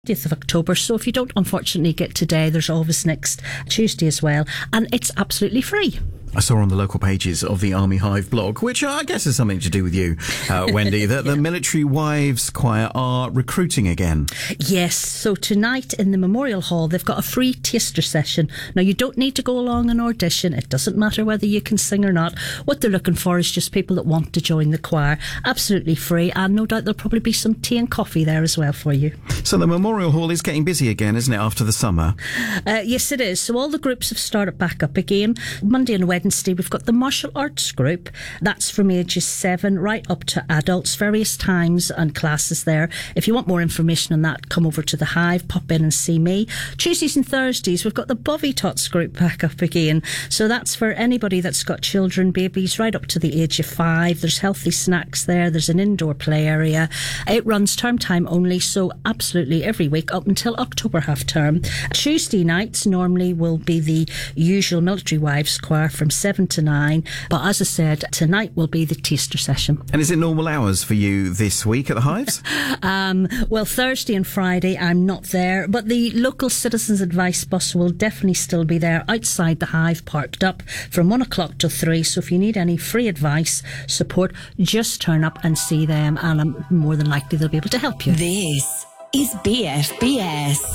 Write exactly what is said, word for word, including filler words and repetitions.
twentieth of October, so if you don't unfortunately get today, there's always next Tuesday as well, and it's absolutely free. I saw on the local pages of the Army Hive blog, which I guess is something to do with you, uh, Wendy, that yeah. the Military Wives Choir are recruiting again. Yes, so tonight in the Memorial Hall, they've got a free taster session. Now, you don't need to go along and audition. It doesn't matter whether you can sing or not. What they're looking for is just people that want to join the choir. Absolutely free, and no doubt there'll probably be some tea and coffee there as well for you. So the Memorial Hall is getting busy again, isn't it, after the summer? Uh, yes, it is. So all the groups have started back up again. Monday and Wednesday, we've got the martial arts group. That's from ages seven right up to adults, various times and classes there. If you want more information on that, come over to the Hive, pop in and see me. Tuesdays and Thursdays, we've got the Bovey Tots group back up again. So that's for anybody that's got children, babies, right up to the age of five. There's healthy snacks there. There's an indoor play area. It runs term time only, so absolutely every week up until October half term. Tuesday nights normally will be the usual Military Wives Choir from seven to nine, but as I said, tonight will be the taster session. And is it normal hours for you this week at the Hives? um, well, Thursday and Friday I'm not there, but the local Citizens Advice bus will definitely still be there outside the Hive, parked up from one o'clock to three. So if you need any free advice, support, just turn up and see them, and I'm more than likely they'll be able to help you. This is B F B S.